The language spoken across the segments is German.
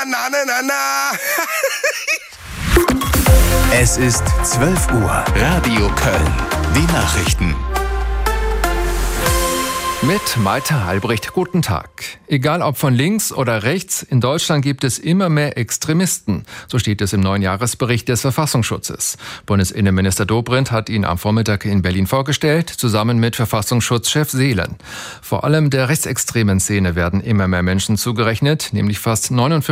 na, na, na, na. Es ist 12 Uhr. Radio Köln. Die Nachrichten. Mit Malte Albrecht, guten Tag. Egal ob von links oder rechts, in Deutschland gibt es immer mehr Extremisten. So steht es im neuen Jahresbericht des Verfassungsschutzes. Bundesinnenminister Dobrindt hat ihn am Vormittag in Berlin vorgestellt, zusammen mit Verfassungsschutzchef Seelen. Vor allem der rechtsextremen Szene werden immer mehr Menschen zugerechnet, nämlich fast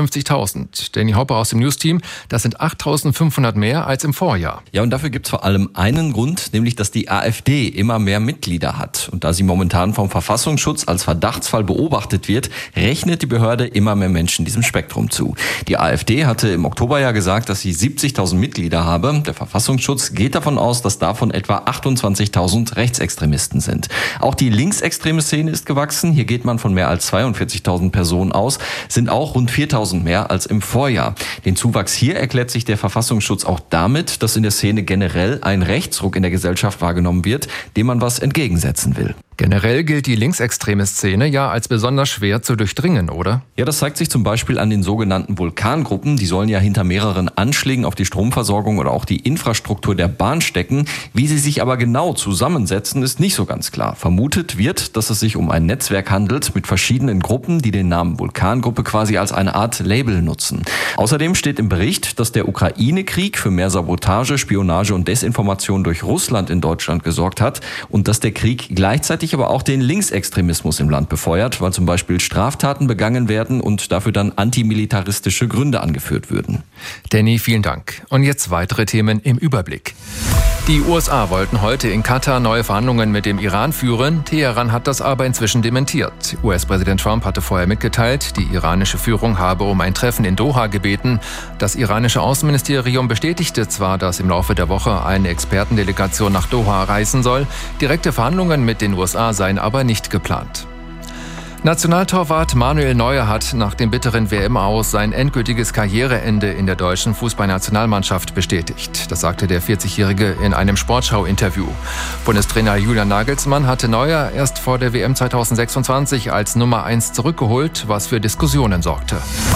59.000. Danny Hoppe aus dem Newsteam, das sind 8.500 mehr als im Vorjahr. Ja, und dafür gibt es vor allem einen Grund, nämlich dass die AfD immer mehr Mitglieder hat. Und da sie momentan vom Verfassungsschutz als Verdachtsfall beobachtet wird, rechnet die Behörde immer mehr Menschen diesem Spektrum zu. Die AfD hatte im Oktober ja gesagt, dass sie 70.000 Mitglieder habe. Der Verfassungsschutz geht davon aus, dass davon etwa 28.000 Rechtsextremisten sind. Auch die linksextreme Szene ist gewachsen. Hier geht man von mehr als 42.000 Personen aus, sind auch rund 4.000 mehr als im Vorjahr. Den Zuwachs hier erklärt sich der Verfassungsschutz auch damit, dass in der Szene generell ein Rechtsruck in der Gesellschaft wahrgenommen wird, dem man was entgegensetzen will. Generell gilt die linksextreme Szene ja als besonders schwer zu durchdringen, oder? Ja, das zeigt sich zum Beispiel an den sogenannten Vulkangruppen. Die sollen ja hinter mehreren Anschlägen auf die Stromversorgung oder auch die Infrastruktur der Bahn stecken. Wie sie sich aber genau zusammensetzen, ist nicht so ganz klar. Vermutet wird, dass es sich um ein Netzwerk handelt mit verschiedenen Gruppen, die den Namen Vulkangruppe quasi als eine Art Label nutzen. Außerdem steht im Bericht, dass der Ukraine-Krieg für mehr Sabotage, Spionage und Desinformation durch Russland in Deutschland gesorgt hat und dass der Krieg gleichzeitig aber auch den Linksextremismus im Land befeuert, weil zum Beispiel Straftaten begangen werden und dafür dann antimilitaristische Gründe angeführt würden. Danny, vielen Dank. Und jetzt weitere Themen im Überblick. Die USA wollten heute in Katar neue Verhandlungen mit dem Iran führen. Teheran hat das aber inzwischen dementiert. US-Präsident Trump hatte vorher mitgeteilt, die iranische Führung habe um ein Treffen in Doha gebeten. Das iranische Außenministerium bestätigte zwar, dass im Laufe der Woche eine Expertendelegation nach Doha reisen soll. Direkte Verhandlungen mit den USA seien aber nicht geplant. Nationaltorwart Manuel Neuer hat nach dem bitteren WM-Aus sein endgültiges Karriereende in der deutschen Fußballnationalmannschaft bestätigt. Das sagte der 40-Jährige in einem Sportschau-Interview. Bundestrainer Julian Nagelsmann hatte Neuer erst vor der WM 2026 als Nummer 1 zurückgeholt, was für Diskussionen sorgte.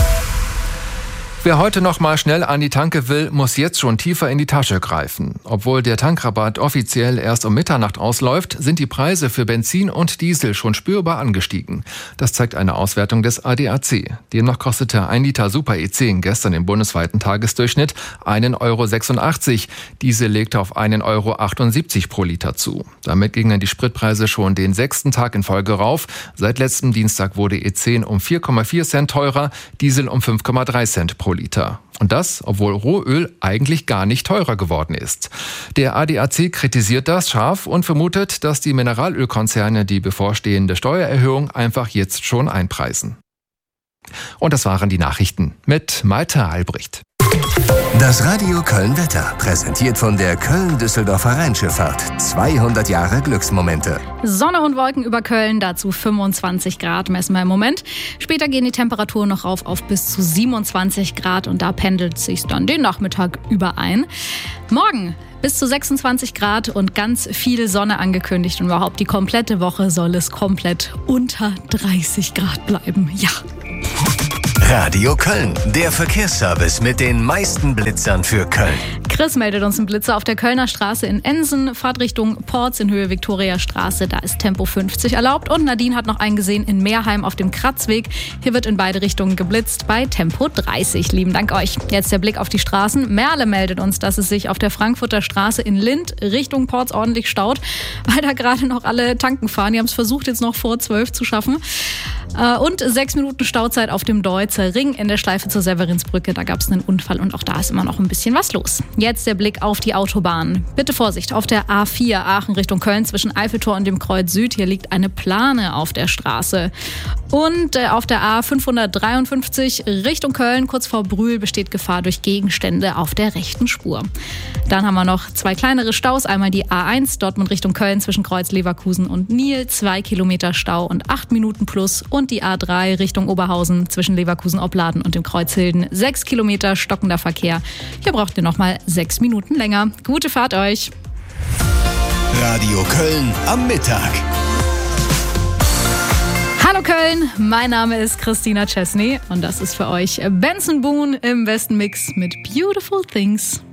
Wer heute noch mal schnell an die Tanke will, muss jetzt schon tiefer in die Tasche greifen. Obwohl der Tankrabatt offiziell erst um Mitternacht ausläuft, sind die Preise für Benzin und Diesel schon spürbar angestiegen. Das zeigt eine Auswertung des ADAC. Demnach kostete 1 Liter Super E10 gestern im bundesweiten Tagesdurchschnitt 1,86 €. Diesel legte auf 1,78 € pro Liter zu. Damit gingen die Spritpreise schon den 6. Tag in Folge rauf. Seit letztem Dienstag wurde E10 um 4,4 Cent teurer, Diesel um 5,3 Cent pro Liter. Und das, obwohl Rohöl eigentlich gar nicht teurer geworden ist. Der ADAC kritisiert das scharf und vermutet, dass die Mineralölkonzerne die bevorstehende Steuererhöhung einfach jetzt schon einpreisen. Und das waren die Nachrichten mit Malte Albrecht. Das Radio Köln Wetter, präsentiert von der Köln-Düsseldorfer Rheinschifffahrt. 200 Jahre Glücksmomente. Sonne und Wolken über Köln, dazu 25 Grad messen wir im Moment. Später gehen die Temperaturen noch rauf auf bis zu 27 Grad und da pendelt es sich dann den Nachmittag über ein. Morgen bis zu 26 Grad und ganz viel Sonne angekündigt und überhaupt die komplette Woche soll es komplett unter 30 Grad bleiben. Ja. Radio Köln, der Verkehrsservice mit den meisten Blitzern für Köln. Chris meldet uns einen Blitzer auf der Kölner Straße in Ensen, Fahrtrichtung Porz in Höhe Viktoriastraße, da ist Tempo 50 erlaubt. Und Nadine hat noch einen gesehen in Meerheim auf dem Kratzweg. Hier wird in beide Richtungen geblitzt bei Tempo 30. Lieben Dank euch. Jetzt der Blick auf die Straßen. Merle meldet uns, dass es sich auf der Frankfurter Straße in Lindt Richtung Porz ordentlich staut, weil da gerade noch alle tanken fahren. Die haben es versucht, jetzt noch vor 12 zu schaffen. Und 6 Minuten Stauzeit auf dem Deutzer Ring in der Schleife zur Severinsbrücke. Da gab es einen Unfall und auch da ist immer noch ein bisschen was los. Jetzt der Blick auf die Autobahn. Bitte Vorsicht auf der A4 Aachen Richtung Köln zwischen Eiffeltor und dem Kreuz Süd. Hier liegt eine Plane auf der Straße. Und auf der A553 Richtung Köln kurz vor Brühl besteht Gefahr durch Gegenstände auf der rechten Spur. Dann haben wir noch 2 kleinere Staus. Einmal die A1 Dortmund Richtung Köln zwischen Kreuz Leverkusen und Niel. 2 Kilometer Stau und 8 Minuten plus. Und die A3 Richtung Oberhausen zwischen Leverkusen-Opladen und dem Kreuz Hilden. 6 Kilometer stockender Verkehr. Hier braucht ihr nochmal 6 Minuten länger. Gute Fahrt euch. Radio Köln am Mittag. Hallo Köln. Mein Name ist Christina Chesney und das ist für euch Benson Boone im Westen Mix mit Beautiful Things.